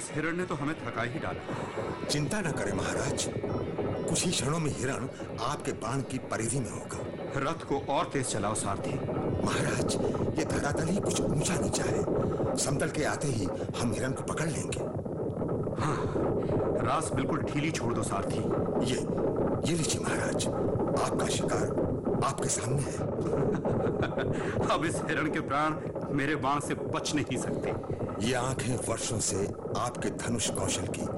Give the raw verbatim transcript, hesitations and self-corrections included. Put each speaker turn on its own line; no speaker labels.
इस हिरण ने तो हमें थका ही डाला।
चिंता न करें महाराज, कुछ ही क्षणों में हिरण आपके बाण की परिधि में होगा।
रथ को और तेज चलाओ सारथी।
महाराज, ये धरातल ही कुछ ऊंचा नीचा है, समतल के आते ही हम हिरण को पकड़ लेंगे।
हाँ, रास बिल्कुल ढीली छोड़ दो सारथी।
ये ये लीजिए महाराज, आपका शिकार आपके सामने है।
अब इस हिरण के प्राण मेरे बाण से बच नहीं सकते।
ये आंखें वर्षों से आपके धनुष कौशल की